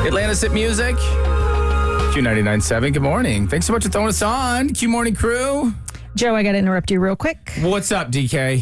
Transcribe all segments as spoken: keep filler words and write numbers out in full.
Atlantis Hit Music. Q ninety-nine point seven. Good morning. Thanks so much for throwing us on. Q Morning Crew. Joe, I got to interrupt you real quick. What's up, D K?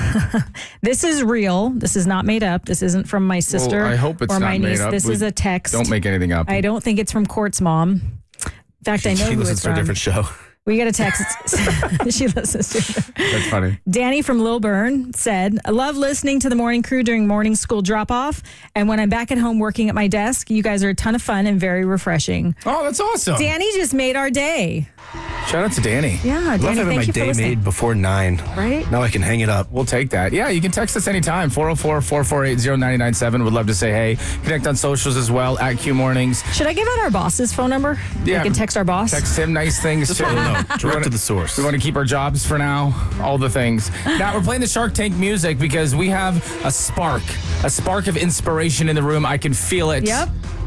This is real. This is not made up. This isn't from my sister Well, I hope it's or my not made niece. up. This We is a text. Don't make anything up. I don't think it's from Court's mom. In fact, I know She who listens it's to a from. different show. We got a text. She listens to it. That's funny. Danny from Lilburn said, I love listening to the morning crew during morning school drop off. And when I'm back at home working at my desk, you guys are a ton of fun and very refreshing. Oh, that's awesome. Danny just made our day. Shout out to Danny. Yeah, I love Danny, having thank my you for day listening. made before nine. Right? Now I can hang it up. We'll take that. Yeah, you can text us anytime. four oh four, four four eight, oh nine nine seven. Would love to say hey. Connect on socials as well, at Q Mornings. Should I give out our boss's phone number? Yeah. We can text our boss. Text him nice things. too. No, We direct wanna- to the source. We want to keep our jobs for now, all the things. Now, we're playing the Shark Tank music because we have a spark, a spark of inspiration in the room. I can feel it. Yep.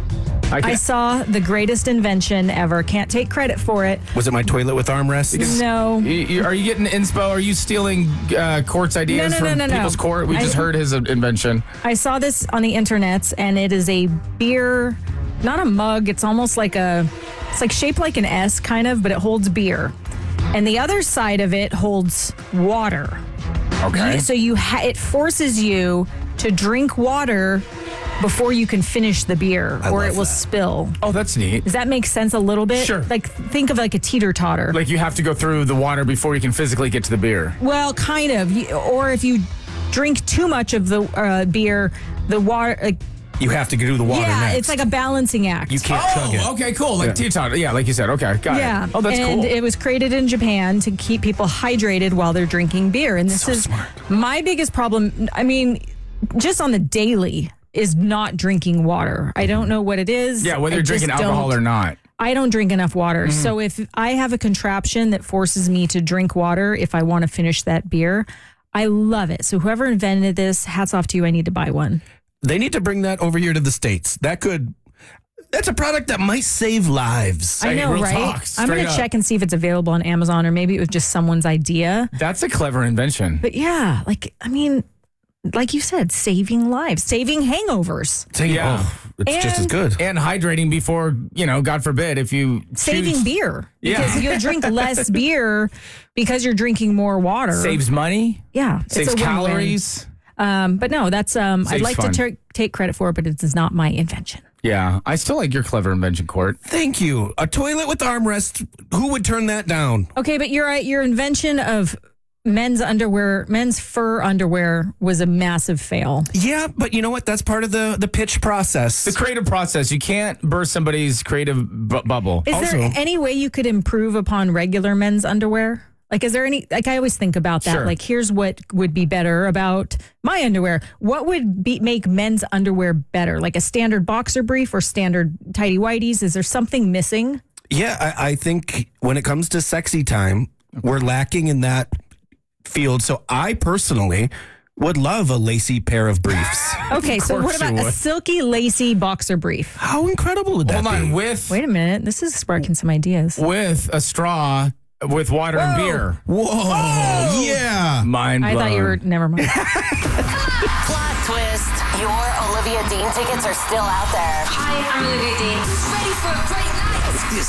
I can, I saw the greatest invention ever. Can't take credit for it. Was it my toilet with armrests? No. You- you- are you getting inspo? Are you stealing uh, Court's ideas No, no, from no, no, no. people's court? We I- just heard his uh, invention. I saw this on the internet, and it is a beer, not a mug. It's almost like a, it's like shaped like an S kind of, but it holds beer. And the other side of it holds water. Okay. You- so you ha- it forces you to drink water before you can finish the beer, I or love it will that. spill. Oh, that's neat. Does that make sense a little bit? Sure. Like, think of like a teeter-totter. Like you have to go through the water before you can physically get to the beer. Well, kind of. You- Or if you drink too much of the uh, beer, the water, like, You have to do the water yeah, next. it's like a balancing act. You can't chug it. Oh, okay, cool. Like teeter. Yeah, like you said. Okay, got Yeah. it. Oh, that's and cool. it was created in Japan to keep people hydrated while they're drinking beer. And this So is smart. my biggest problem. I mean, just on the daily is not drinking water. I don't know what it is. yeah, whether I you're just drinking alcohol don't- or not. I don't drink enough water. Mm-hmm. So if I have a contraption that forces me to drink water if I want to finish that beer, I love it. So whoever invented this, hats off to you. I need to buy one. They need to bring that over here to the States. That could, that's a product that might save lives. I Hey, know, real right? talk, I'm straight going to up. check and see if it's available on Amazon, or maybe it was just someone's idea. That's a clever invention. But yeah, like, I mean, like you said, saving lives, saving hangovers, Say, Yeah. oh, it's just as And- good. And hydrating before, you know, God forbid, if you saving choose- beer. Yeah. Because you'll drink less beer because you're drinking more water. saves money, yeah. saves it's a win-win. calories. Um, but no, that's, um, I'd Saves like fun. to ter- take credit for it, but it is not my invention. Yeah, I still like your clever invention, Court. Thank you. A toilet with armrests. Who would turn that down? Okay, but your, your invention of men's underwear, men's fur underwear was a massive fail. Yeah, but you know what? That's part of the, the pitch process. The creative process. You can't burst somebody's creative bu- bubble. Is Also- there any way you could improve upon regular men's underwear? Like, is there any, like, I always think about that. Sure. Like, here's what would be better about my underwear. What would be make men's underwear better? Like a standard boxer brief or standard tighty whities? Is there something missing? Yeah, I, I think when it comes to sexy time, we're lacking in that field. So I personally would love a lacy pair of briefs. Okay, so what course you about a would. silky, lacy boxer brief? How incredible would that Hold be? on, with Wait a minute. This is sparking some ideas. with a straw with water and beer. Whoa, yeah. Mind I blown. thought you were, never mind. Plot twist. Your Olivia Dean tickets are still out there. Hi, I'm Olivia Dean. Ready for a great night.